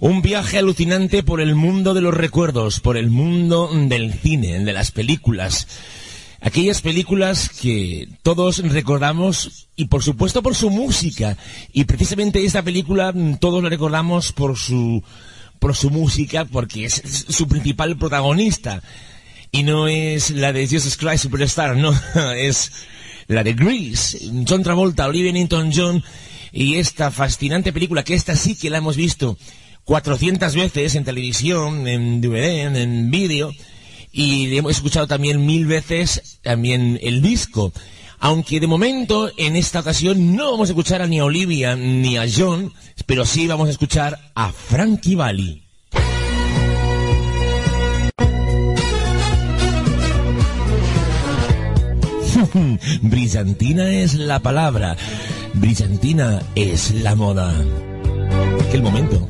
Un viaje alucinante por el mundo de los recuerdos, por el mundo del cine, de las películas. Aquellas películas que todos recordamos y por supuesto por su música. Y precisamente esta película todos la recordamos por su música, porque es su principal protagonista. Y no es la de Jesus Christ Superstar, no, es la de Grease, John Travolta, Olivia Newton-John, y esta fascinante película, que esta sí que la hemos visto 400 veces en televisión, en DVD, en vídeo, y hemos escuchado también 1000 veces también el disco. Aunque de momento, en esta ocasión, no vamos a escuchar ni a Olivia ni a John, pero sí vamos a escuchar a Frankie Valli. Brillantina es la palabra, brillantina es la moda. Aquel momento.